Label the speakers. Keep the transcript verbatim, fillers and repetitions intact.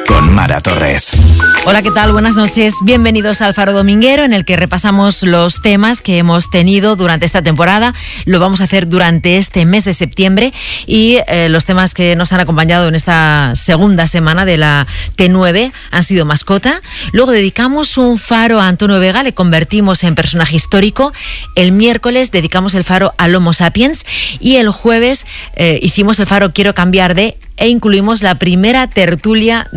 Speaker 1: con Mara Torres.
Speaker 2: Hola, ¿qué tal? Buenas noches. Bienvenidos al Faro Dominguero, en el que repasamos los temas que hemos tenido durante esta temporada. Lo vamos a hacer durante este mes de septiembre y eh, los temas que nos han acompañado en esta segunda semana de la T nueve han sido mascota. Luego dedicamos un faro a Antonio Vega, le convertimos en personaje histórico. El miércoles dedicamos el faro al Homo sapiens y el jueves eh, hicimos el faro Quiero cambiar de e incluimos la primera tertulia